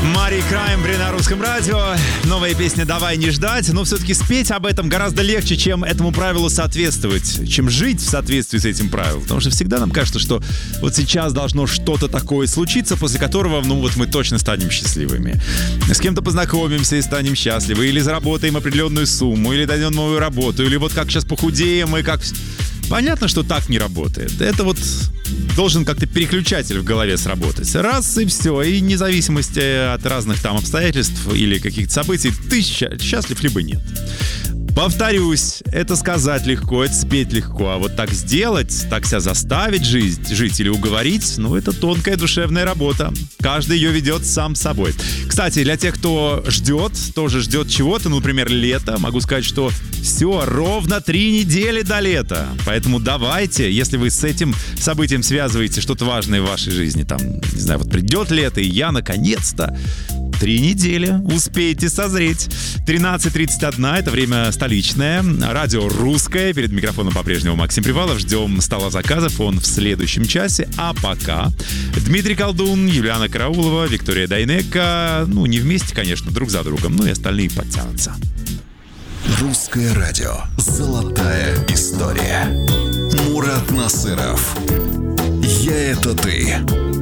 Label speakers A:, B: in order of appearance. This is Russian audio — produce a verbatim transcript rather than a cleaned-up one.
A: Мари Краймбри на русском радио. Новая песня «Давай не ждать». Но все-таки спеть об этом гораздо легче, чем этому правилу соответствовать, чем жить в соответствии с этим правилом. Потому что всегда нам кажется, что вот сейчас должно что-то такое случиться, после которого, ну вот мы точно станем счастливыми. С кем-то познакомимся и станем счастливы. Или заработаем определенную сумму, или дойдем новую работу, или вот как сейчас похудеем, и как... Понятно, что так не работает. Это вот должен как-то переключатель в голове сработать. Раз и все. И вне зависимости от разных там обстоятельств или каких-то событий, ты счастлив либо нет. Повторюсь, это сказать легко, это спеть легко, а вот так сделать, так себя заставить жить, жить или уговорить, ну, это тонкая душевная работа. Каждый ее ведет сам собой. Кстати, для тех, кто ждет, тоже ждет чего-то, ну, например, лето, могу сказать, что все, ровно три недели до лета. Поэтому давайте, если вы с этим событием связываете что-то важное в вашей жизни, там, не знаю, вот придет лето, и я наконец-то Три недели успеете созреть. тринадцать тридцать один, это время столичное. Радио русское. Перед микрофоном по-прежнему Максим Привалов. Ждем стола заказов, он в следующем часе. А пока Дмитрий Колдун, Юлиана Караулова, Виктория Дайнеко. Ну, не вместе, конечно, друг за другом, но и остальные подтянутся.
B: Русское радио. Золотая история. Мурат Насыров. Я — это ты.